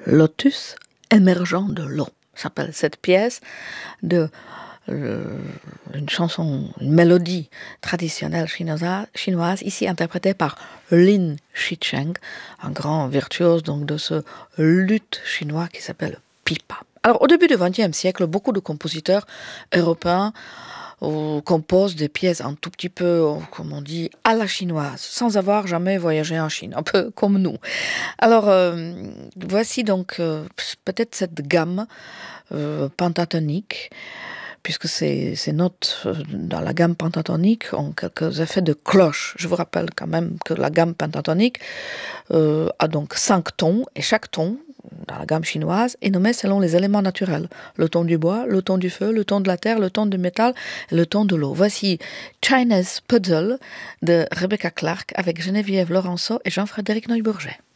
Lotus émergeant de l'eau, s'appelle cette pièce de une chanson, une mélodie traditionnelle chinoise, ici interprétée par Lin Shicheng, un grand virtuose donc de ce luth chinois qui s'appelle pipa. Alors au début du XXe siècle, beaucoup de compositeurs européens composent des pièces un tout petit peu, comme on dit, à la chinoise, sans avoir jamais voyagé en Chine, un peu comme nous. Alors voici donc peut-être cette gamme pentatonique, puisque ces notes dans la gamme pentatonique ont quelques effets de cloche. Je vous rappelle quand même que la gamme pentatonique a donc 5 tons, et chaque ton, dans la gamme chinoise, est nommé selon les éléments naturels. Le ton du bois, le ton du feu, le ton de la terre, le ton du métal et le ton de l'eau. Voici Chinese Puzzle de Rebecca Clark avec Geneviève Laurenceau et Jean-Frédéric Neubourget.